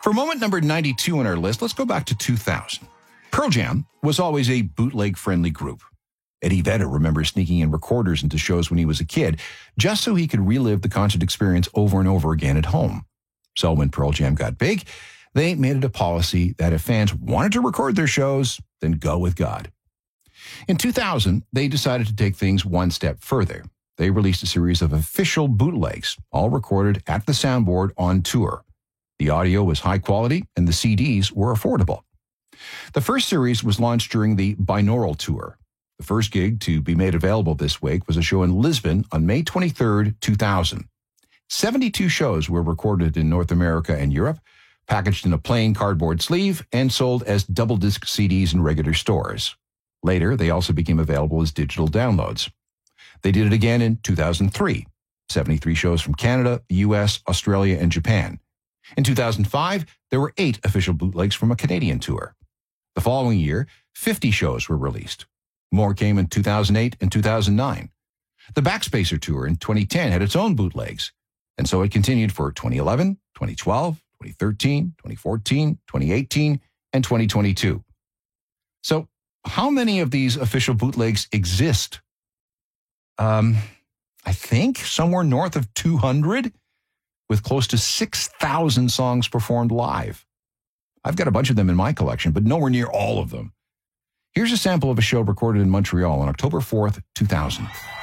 For moment number 92 on our list, let's go back to 2000. Pearl Jam was always a bootleg-friendly group. Eddie Vedder remembers sneaking in recorders into shows when he was a kid, just so he could relive the concert experience over and over again at home. So when Pearl Jam got big, they made it a policy that if fans wanted to record their shows, then go with God. In 2000, they decided to take things one step further. They released a series of official bootlegs, all recorded at the soundboard on tour. The audio was high quality, and the CDs were affordable. The first series was launched during the Binaural Tour. The first gig to be made available this week was a show in Lisbon on May 23, 2000. 72 shows were recorded in North America and Europe, packaged in a plain cardboard sleeve, and sold as double-disc CDs in regular stores. Later, they also became available as digital downloads. They did it again in 2003, 73 shows from Canada, the U.S., Australia, and Japan. In 2005, there were 8 official bootlegs from a Canadian tour. The following year, 50 shows were released. More came in 2008 and 2009. The Backspacer Tour in 2010 had its own bootlegs, and so it continued for 2011, 2012, 2013, 2014, 2018, and 2022. So, how many of these official bootlegs exist? I think somewhere north of 200, with close to 6,000 songs performed live. I've got a bunch of them in my collection, but nowhere near all of them. Here's a sample of a show recorded in Montreal on October 4th, 2000.